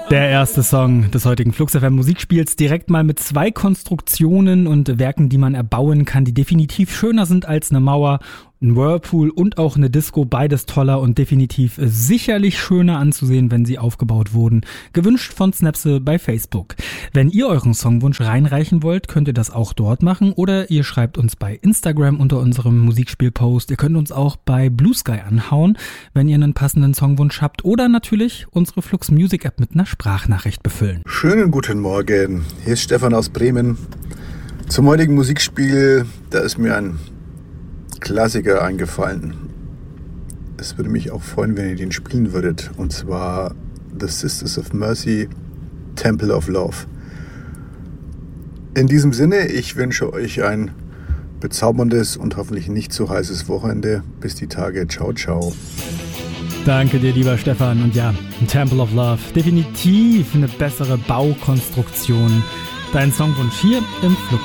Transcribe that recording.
Der erste Song des heutigen Flux FM Musikspiels direkt mal mit 2 Konstruktionen und Werken, die man erbauen kann, die definitiv schöner sind als eine Mauer, ein Whirlpool und auch eine Disco. Beides toller und definitiv sicherlich schöner anzusehen, wenn sie aufgebaut wurden. Gewünscht von Snapse bei Facebook. Wenn ihr euren Songwunsch reinreichen wollt, könnt ihr das auch dort machen oder ihr schreibt uns bei Instagram unter unserem Musikspielpost. Ihr könnt uns auch bei Blue Sky anhauen, wenn ihr einen passenden Songwunsch habt oder natürlich unsere Flux Music App mit einer Sprachnachricht befüllen. Schönen guten Morgen, hier ist Stefan aus Bremen. Zum heutigen Musikspiel, da ist mir ein Klassiker eingefallen. Es würde mich auch freuen, wenn ihr den spielen würdet. Und zwar The Sisters of Mercy, Temple of Love. In diesem Sinne, ich wünsche euch ein bezauberndes und hoffentlich nicht zu heißes Wochenende. Bis die Tage. Ciao, ciao. Danke dir, lieber Stefan. Und ja, Temple of Love, definitiv eine bessere Baukonstruktion. Dein Songwunsch hier im Flux